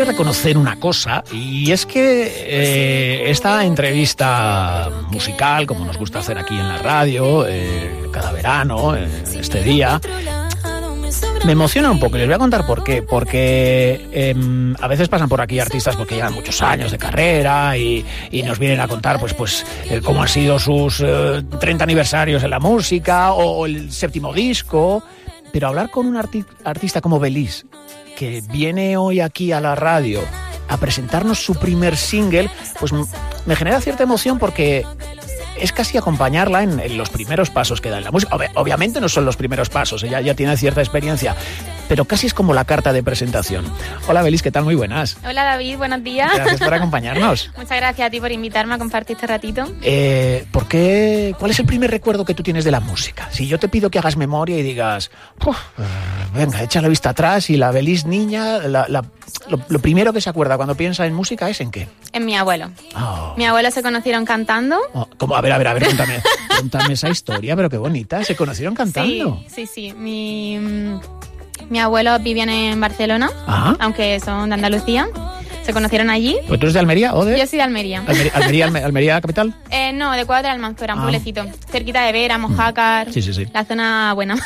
que reconocer una cosa, y es que esta entrevista musical, como nos gusta hacer aquí en la radio, cada verano, este día, me emociona un poco. Les voy a contar por qué. Porque a veces pasan por aquí artistas porque llevan muchos años de carrera y nos vienen a contar pues cómo han sido sus 30 aniversarios en la música o el 7º disco. Pero hablar con un artista como Belís, que viene hoy aquí a la radio a presentarnos su primer single, pues me genera cierta emoción porque es casi acompañarla en los primeros pasos que da en la música. Obviamente no son los primeros pasos, ella ya tiene cierta experiencia, pero casi es como la carta de presentación. Hola Belís, ¿qué tal? Muy buenas. Hola David, buenos días. Gracias por acompañarnos. Muchas gracias a ti por invitarme a compartir este ratito. ¿Cuál es el primer recuerdo que tú tienes de la música? Si yo te pido que hagas memoria y digas, venga, echa la vista atrás, y la Belís niña, lo primero que se acuerda cuando piensa en música es ¿en qué? En mi abuelo. Oh. Mi abuelo se conocieron cantando. Oh, ¿cómo? A ver, cuéntame esa historia, pero qué bonita. ¿Se conocieron cantando? Sí. Mi abuelo vivían en Barcelona, Ajá. aunque son de Andalucía. Se conocieron allí. ¿Pues tú eres de Almería o de...? Yo soy de Almería. ¿Almería capital? No, de Cuadra del Almanzora, un pueblecito. Cerquita de Vera, Mojácar. Sí. La zona buena.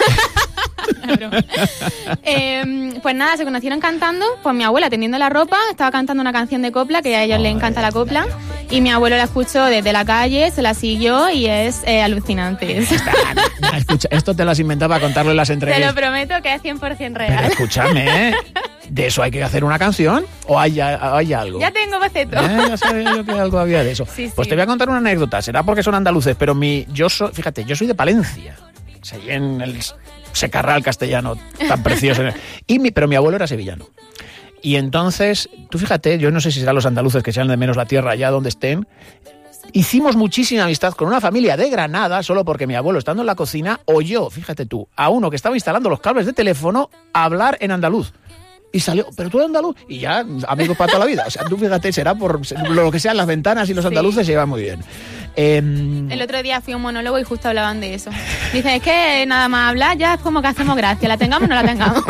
Pues nada, se conocieron cantando. Pues mi abuela tendiendo la ropa estaba cantando una canción de copla, que a ellos les encanta la copla, y mi abuelo la escuchó desde la calle, se la siguió y es alucinante. Escucha, esto te lo has inventado para contarlo en las entrevistas. Te lo prometo que es 100% real. Pero escúchame, ¿de eso hay que hacer una canción? ¿O hay algo? Ya tengo boceto. Ya sabía yo que algo había de eso. Sí. Pues te voy a contar una anécdota. Será porque son andaluces, pero yo soy de Palencia. O sea, y en el secarral castellano tan precioso. Pero mi abuelo era sevillano. Y entonces, tú fíjate, yo no sé si serán los andaluces que sean de menos la tierra allá donde estén. Hicimos muchísima amistad con una familia de Granada solo porque mi abuelo, estando en la cocina, oyó, fíjate tú, a uno que estaba instalando los cables de teléfono hablar en andaluz. Y salió, ¿pero tú eres andaluz? Y ya, amigos para toda la vida. O sea, tú fíjate, será por lo que sean las ventanas, y los andaluces se llevan muy bien. El otro día fui a un monólogo y justo hablaban de eso. Dicen, es que nada más hablar ya es como que hacemos gracia, la tengamos o no la tengamos.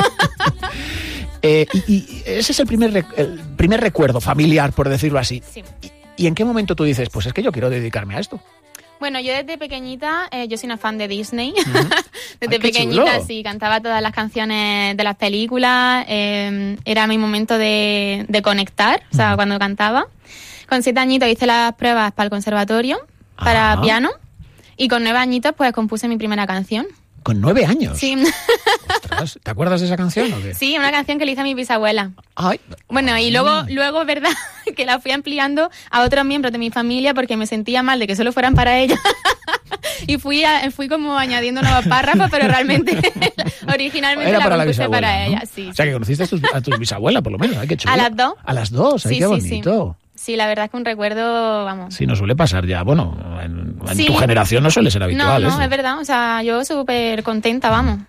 Y ese es el primer recuerdo familiar, por decirlo así. Sí. ¿Y en qué momento tú dices, pues es que yo quiero dedicarme a esto? Bueno, yo desde pequeñita, yo soy una fan de Disney. Uh-huh. Desde pequeñita, sí, cantaba todas las canciones de las películas. Era mi momento de conectar, o sea, cuando cantaba. Con 7 añitos hice las pruebas para el conservatorio, para piano. Y con 9 añitos, pues compuse mi primera canción. ¿Con 9 años? Sí. Ostras, ¿te acuerdas de esa canción o qué? Sí, una canción que le hice a mi bisabuela. Ay. Bueno, y luego, verdad, que la fui ampliando a otros miembros de mi familia porque me sentía mal de que solo fueran para ella. Y fui como añadiendo nuevos párrafos, pero realmente, originalmente era la para compuse para ¿no? ella, sí. O sea, que conociste a tus bisabuelas, por lo menos. Ay, qué chulo. A las 2. A las 2, ay, Sí, qué sí, bonito. Sí, la verdad es que un recuerdo, vamos. Sí, no suele pasar ya. Bueno, en Sí. tu generación no suele ser habitual. No, eso. es verdad. O sea, yo súper contenta, vamos.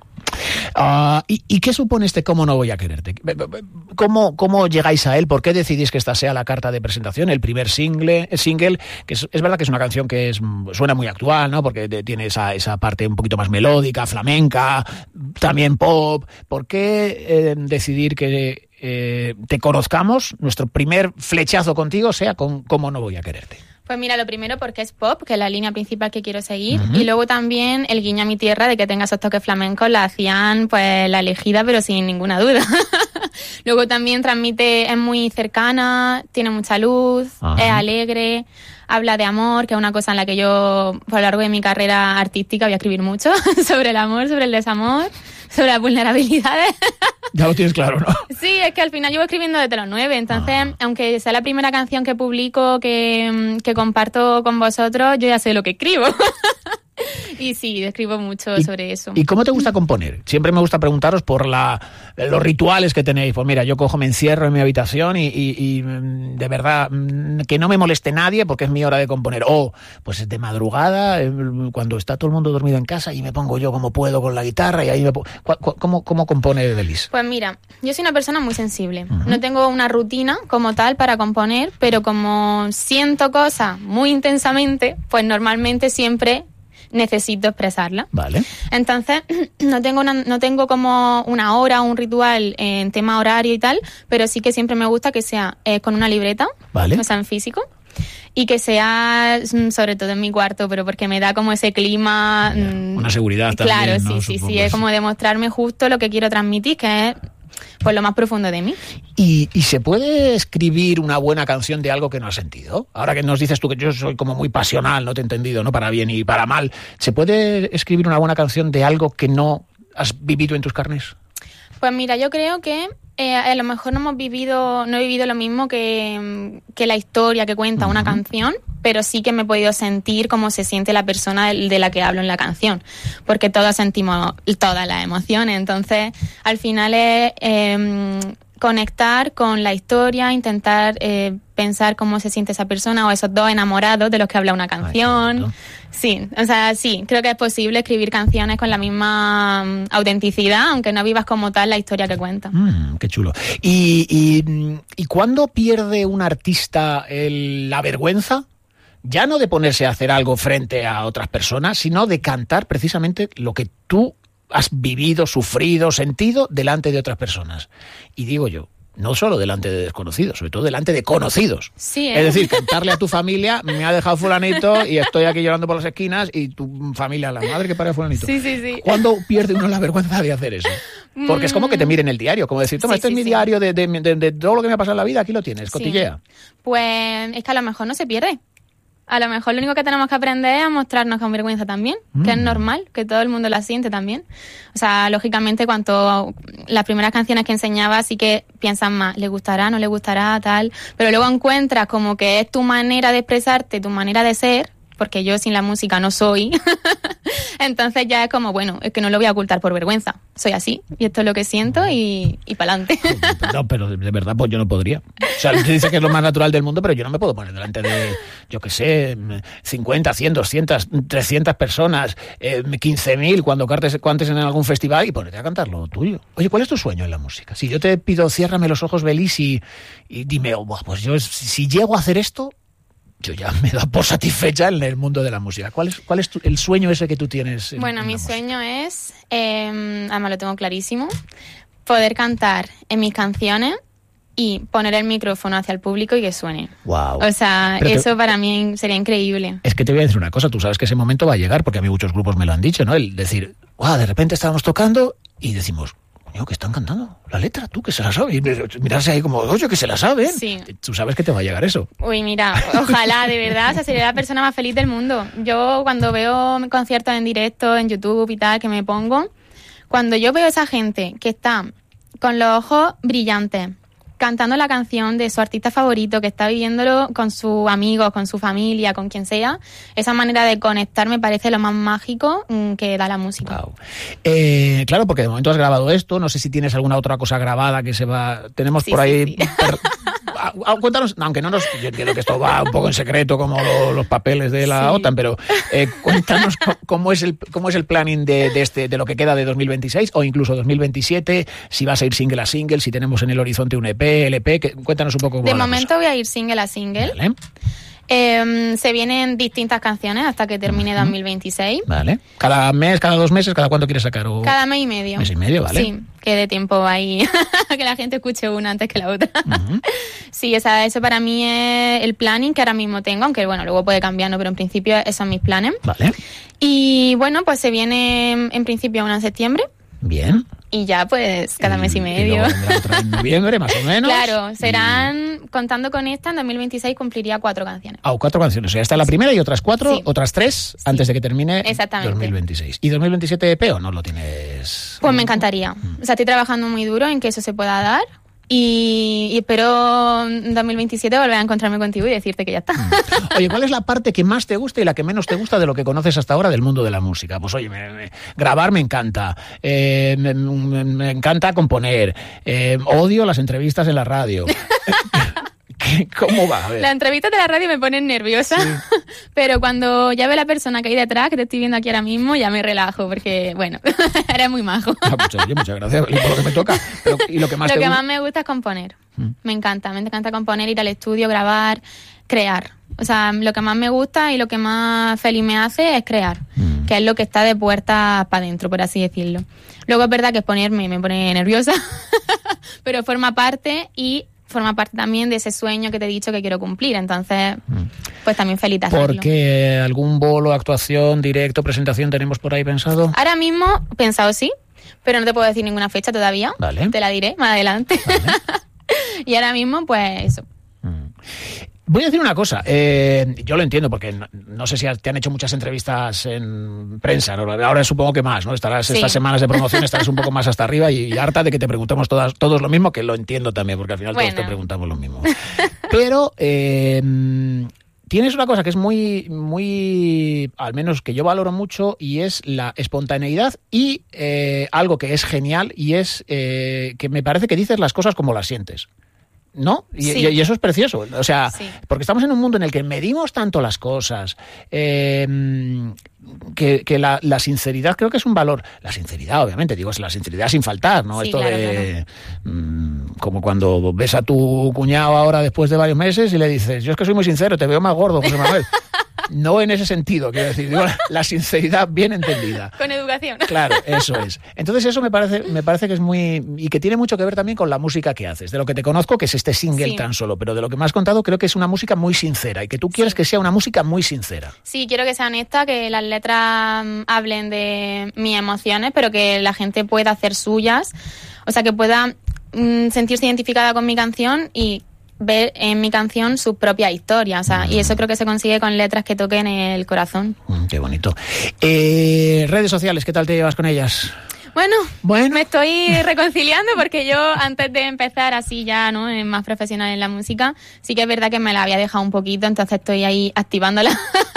¿Y qué supone este Cómo no voy a quererte? ¿Cómo llegáis a él? ¿Por qué decidís que esta sea la carta de presentación, el primer single? Que es verdad que es una canción que suena muy actual, ¿no? Porque tiene esa parte un poquito más melódica, flamenca, también pop. ¿Por qué decidir que te conozcamos, nuestro primer flechazo contigo sea con Cómo no voy a quererte? Pues mira, lo primero porque es pop, que es la línea principal que quiero seguir, y luego también el guiño a mi tierra de que tenga esos toques flamencos, la hacían pues la elegida, pero sin ninguna duda. Luego también es muy cercana, tiene mucha luz, es alegre, habla de amor, que es una cosa en la que yo, por lo largo de mi carrera artística, voy a escribir mucho, sobre el amor, sobre el desamor, sobre las vulnerabilidades. Ya lo tienes claro, ¿no? Sí, es que al final llevo escribiendo desde los 9, entonces, aunque sea la primera canción que publico, que comparto con vosotros, yo ya sé lo que escribo. Y sí, escribo mucho sobre eso. ¿Y cómo te gusta componer? Siempre me gusta preguntaros por los rituales que tenéis. Pues mira, yo me encierro en mi habitación y de verdad que no me moleste nadie porque es mi hora de componer. O pues de madrugada, cuando está todo el mundo dormido en casa, y me pongo yo como puedo con la guitarra y ahí me pongo... ¿Cómo compone Belís? Pues mira, yo soy una persona muy sensible. No tengo una rutina como tal para componer, pero como siento cosas muy intensamente, pues normalmente siempre necesito expresarla. Vale. Entonces, no tengo como una hora o un ritual en tema horario y tal, pero sí que siempre me gusta que sea con una libreta, vale, o sea, en físico, y que sea sobre todo en mi cuarto, pero porque me da como ese clima... una seguridad también, claro, ¿no? Sí, es como demostrarme justo lo que quiero transmitir, que es pues lo más profundo de mí. ¿Y se puede escribir una buena canción de algo que no has sentido? Ahora que nos dices tú que yo soy como muy pasional, no te he entendido, ¿no? Para bien y para mal. ¿Se puede escribir una buena canción de algo que no has vivido en tus carnes? Pues mira, yo creo que a lo mejor no he vivido lo mismo que la historia que cuenta una canción, pero sí que me he podido sentir cómo se siente la persona de la que hablo en la canción, porque todos sentimos todas las emociones, entonces al final es conectar con la historia, intentar pensar cómo se siente esa persona o esos dos enamorados de los que habla una canción. Ay, sí, o sea, sí, creo que es posible escribir canciones con la misma autenticidad, aunque no vivas como tal la historia que cuenta. Qué chulo. ¿Y cuándo pierde un artista la vergüenza? Ya no de ponerse a hacer algo frente a otras personas, sino de cantar precisamente lo que tú has vivido, sufrido, sentido delante de otras personas. Y digo yo, no solo delante de desconocidos, sobre todo delante de conocidos. Sí, Es decir, cantarle a tu familia, me ha dejado fulanito y estoy aquí llorando por las esquinas, y tu familia, la madre que parió a fulanito. Sí. ¿Cuándo pierde uno la vergüenza de hacer eso? Porque es como que te miren el diario, como decir, toma, este es mi diario de todo lo que me ha pasado en la vida, aquí lo tienes, cotillea. Pues es que a lo mejor no se pierde. A lo mejor lo único que tenemos que aprender es a mostrarnos con vergüenza también, que es normal, que todo el mundo la siente también. O sea, lógicamente, cuanto las primeras canciones que enseñaba, sí que piensas más, ¿le gustará, no le gustará, tal? Pero luego encuentras como que es tu manera de expresarte, tu manera de ser, porque yo sin la música no soy. Entonces ya es como, bueno, es que no lo voy a ocultar por vergüenza. Soy así, y esto es lo que siento, y pa'lante. No, pero de verdad, pues yo no podría. O sea, se dice que es lo más natural del mundo, pero yo no me puedo poner delante de, yo qué sé, 50, 100, 200, 300 personas, 15.000 cuando cantes en algún festival y ponerte a cantar lo tuyo. Oye, ¿cuál es tu sueño en la música? Si yo te pido, ciérrame los ojos, Belis, y dime, pues yo, si llego a hacer esto, yo ya me da por satisfecha en el mundo de la música. ¿Cuál es el sueño ese que tú tienes? Bueno, mi sueño es, además lo tengo clarísimo, poder cantar en mis canciones y poner el micrófono hacia el público y que suene. Wow. O sea, eso para mí sería increíble. Es que te voy a decir una cosa, tú sabes que ese momento va a llegar, porque a mí muchos grupos me lo han dicho, ¿no? El decir, de repente estábamos tocando y decimos, que están cantando la letra, tú que se la sabes, y mirarse ahí como, oye, que se la saben. Sí. Tú sabes que te va a llegar eso. Uy, mira, ojalá, de verdad, o sea, sería la persona más feliz del mundo. Yo cuando veo conciertos en directo, en YouTube y tal, que me pongo, cuando yo veo a esa gente que está con los ojos brillantes, cantando la canción de su artista favorito, que está viviéndolo con sus amigos, con su familia, con quien sea, esa manera de conectar me parece lo más mágico que da la música. Wow. Claro, porque de momento has grabado esto, no sé si tienes alguna otra cosa grabada que se va... Tenemos por ahí... Sí. Cuéntanos, aunque no yo entiendo que esto va un poco en secreto como los papeles de la OTAN, pero cuéntanos cómo es el planning de lo que queda de 2026 o incluso 2027, si vas a ir single a single, si tenemos en el horizonte un EP, LP, cuéntanos un poco cómo de va la momento cosa. Voy a ir single a single. Vale. Se vienen distintas canciones hasta que termine 2026. Vale. ¿Cada mes, cada 2 meses, cada cuánto quieres sacar? Cada mes y medio. Mes y medio, vale. Sí, que dé tiempo ahí que la gente escuche una antes que la otra. Sí, eso para mí es el planning que ahora mismo tengo, aunque bueno, luego puede cambiar, ¿no? Pero en principio esos son mis planes. Vale. Y bueno, pues se viene en principio una en septiembre. Bien. Y ya pues cada mes y medio. Y luego vendrá otra en noviembre, más o menos. Claro, serán, contando con esta, en 2026 cumpliría 4 canciones. 4 canciones. O sea, esta es la primera y otras 4, sí. Otras 3 antes de que termine 2026. ¿Y 2027 EP o no lo tienes? Pues me encantaría. O sea, estoy trabajando muy duro en que eso se pueda dar. Y espero en 2027 volver a encontrarme contigo y decirte que ya está. Oye, ¿cuál es la parte que más te gusta y la que menos te gusta de lo que conoces hasta ahora del mundo de la música? Pues oye, grabar me encanta, me encanta componer, odio las entrevistas en la radio. ¿Cómo va? A ver. Las entrevistas de la radio me ponen nerviosa, sí. Pero cuando ya veo la persona que hay detrás, que te estoy viendo aquí ahora mismo, ya me relajo, porque, bueno, eres muy majo. Muchas gracias por lo que me toca. ¿Y lo que más más me gusta es componer. Me encanta componer, ir al estudio, grabar, crear. O sea, lo que más me gusta y lo que más feliz me hace es crear, que es lo que está de puertas para adentro, por así decirlo. Luego es verdad que exponerme me pone nerviosa, pero forma parte también de ese sueño que te he dicho que quiero cumplir. Entonces, pues también feliz de hacerlo. ¿Por qué? ¿Algún bolo, actuación, directo, presentación tenemos por ahí pensado? Ahora mismo, pensado sí, pero no te puedo decir ninguna fecha todavía. Vale. Te la diré más adelante. Vale. Y ahora mismo, pues eso. Voy a decir una cosa, yo lo entiendo porque no sé si te han hecho muchas entrevistas en prensa, ¿no? Ahora supongo que más, ¿no? Estarás estas semanas de promoción, estarás un poco más hasta arriba y harta de que te preguntemos todos lo mismo, que lo entiendo también, porque al final todos te preguntamos lo mismo. Pero tienes una cosa que es muy, al menos que yo valoro mucho, y es la espontaneidad y algo que es genial, y es que me parece que dices las cosas como las sientes. ¿No? Y eso es precioso. O sea, porque estamos en un mundo en el que medimos tanto las cosas, que la sinceridad creo que es un valor. La sinceridad, obviamente, digo, es la sinceridad sin faltar, ¿no? Sí, esto claro, de... como cuando ves a tu cuñado ahora después de varios meses y le dices, yo es que soy muy sincero, te veo más gordo, José Manuel. No en ese sentido, quiero decir, digo, la sinceridad bien entendida. Con educación. Claro, eso es. Entonces eso me parece que es muy... y que tiene mucho que ver también con la música que haces. De lo que te conozco, que es este single tan solo, pero de lo que me has contado creo que es una música muy sincera y que tú quieres que sea una música muy sincera. Sí, quiero que sea honesta, que las letras hablen de mis emociones, pero que la gente pueda hacer suyas, o sea, que pueda sentirse identificada con mi canción y ver en mi canción su propia historia, o sea, y eso creo que se consigue con letras que toquen el corazón. Qué bonito. Redes sociales, ¿qué tal te llevas con ellas? Bueno, me estoy reconciliando porque yo antes de empezar así ya, ¿no?, más profesional en la música, sí que es verdad que me la había dejado un poquito, entonces estoy ahí activándola.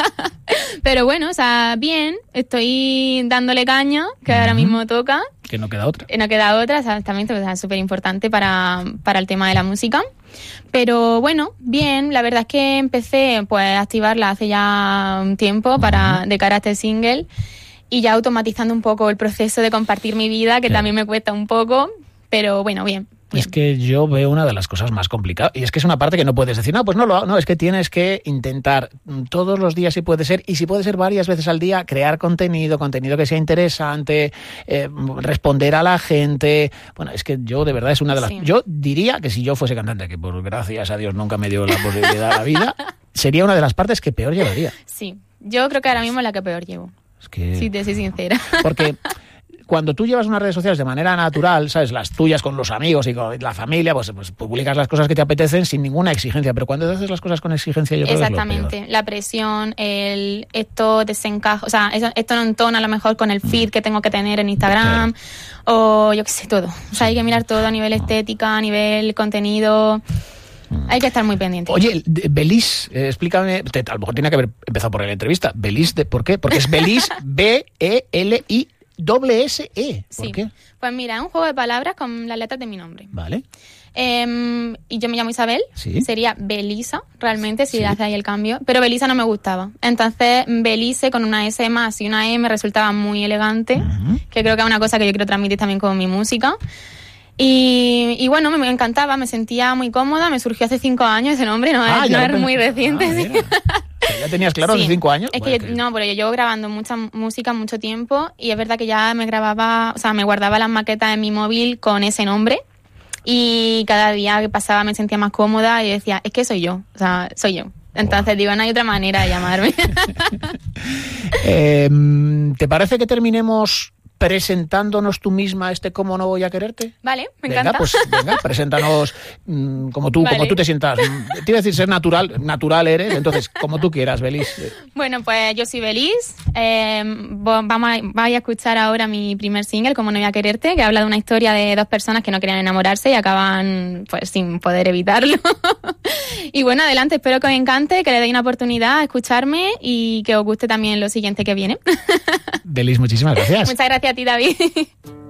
Pero bueno, o sea, bien, estoy dándole caña, que ahora mismo toca. Que no queda otra. No queda otra, exactamente, o sea, es súper importante para el tema de la música. Pero bueno, bien, la verdad es que empecé pues a activarla hace ya un tiempo de cara a este single, y ya automatizando un poco el proceso de compartir mi vida, que también me cuesta un poco, pero bueno, bien. Es que yo veo una de las cosas más complicadas, y es que es una parte que no puedes decir, no, pues no lo hago, no, es que tienes que intentar todos los días, si puede ser, y si puede ser varias veces al día, crear contenido que sea interesante, responder a la gente. Bueno, es que yo de verdad es una de las... Yo diría que si yo fuese cantante, que por gracias a Dios nunca me dio la posibilidad de la vida, sería una de las partes que peor llevaría. Sí, yo creo que ahora mismo es la que peor llevo. Es que... Sí, te soy sincera. Porque... cuando tú llevas unas redes sociales de manera natural, ¿sabes?, las tuyas con los amigos y con la familia, pues publicas las cosas que te apetecen sin ninguna exigencia. Pero cuando haces las cosas con exigencia, yo creo que es lo peor. Exactamente. La presión, esto desencaja, o sea, esto no entona a lo mejor con el feed que tengo que tener en Instagram, o yo qué sé, todo. O sea, hay que mirar todo a nivel estética, a nivel contenido. Hay que estar muy pendiente. Oye, Belis, explícame, a lo mejor tiene que haber empezado por la entrevista. Belis, ¿por qué? Porque es Belis, B-E-L-I. S-E. ¿Por qué? Pues mira, es un juego de palabras con las letras de mi nombre. Vale. Y yo me llamo Isabel. Sí. Sería Belisa, realmente, si hace ahí el cambio. Pero Belisa no me gustaba. Entonces, Belice con una S más y una E me resultaba muy elegante, que creo que es una cosa que yo quiero transmitir también con mi música. Y bueno, me encantaba, me sentía muy cómoda. Me surgió hace 5 años ese nombre, no es muy reciente. Sí. ¿Ya tenías claro hace 5 años? Es que pero yo llevo grabando mucha música mucho tiempo, y es verdad que ya me guardaba las maquetas en mi móvil con ese nombre, y cada día que pasaba me sentía más cómoda y decía, es que soy yo, o sea, soy yo. Entonces digo, no hay otra manera de llamarme. ¿Te parece que terminemos presentándonos tú misma ¿Cómo no voy a quererte? Vale, me encanta. Pues venga, preséntanos como tú te sientas. Te iba a decir ser natural eres, entonces como tú quieras, Belis. Bueno, pues yo soy Belis. Vais a escuchar ahora mi primer single, Cómo no voy a quererte, que habla de una historia de 2 personas que no querían enamorarse y acaban pues sin poder evitarlo. Y bueno, adelante, espero que os encante, que le deis una oportunidad a escucharme y que os guste también lo siguiente que viene. Belis, muchísimas gracias. Muchas gracias a ti, David.